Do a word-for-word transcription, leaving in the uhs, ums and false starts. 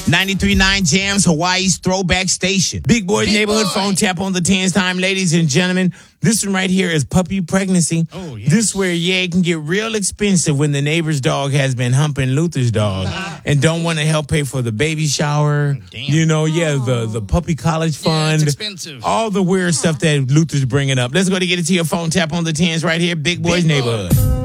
ninety-three point nine Jams, Hawaii's throwback station. Big Boy's Big Neighborhood Boy. phone tap on the tens time. Ladies and gentlemen, this one right here is puppy pregnancy. Oh, yes. This where, yeah, it can get real expensive when the neighbor's dog has been humping Luther's dog and don't want to help pay for the baby shower. Damn. You know, yeah, the, the puppy college Yeah, fund. it's expensive. All the weird stuff that Luther's bringing up. Let's go to get it to your phone tap on the tens right here. Big Boy's Big Boy. Neighborhood.